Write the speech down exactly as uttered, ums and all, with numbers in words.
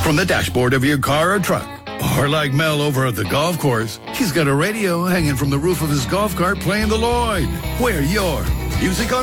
from the dashboard of your car or truck. Or like Mel over at the golf course, he's got a radio hanging from the roof of his golf cart playing the Lloyd. We're your music on